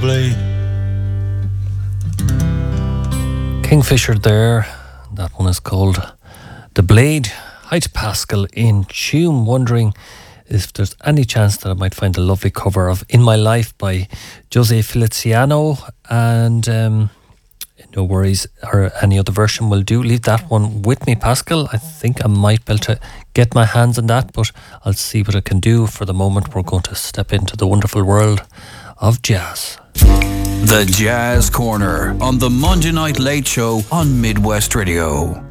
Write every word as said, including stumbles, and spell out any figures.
Blade. Kingfisher there. That one is called The Blade. Hi to Pascal in Tuam, wondering if there's any chance that I might find a lovely cover of In My Life by Jose Feliciano, and um, no worries, or any other version will do. Leave that one with me, Pascal. I think I might be able to get my hands on that, but I'll see what I can do. For the moment, we're going to step into the wonderful world of jazz. The Jazz Corner on the Monday Night Late Show on Midwest Radio.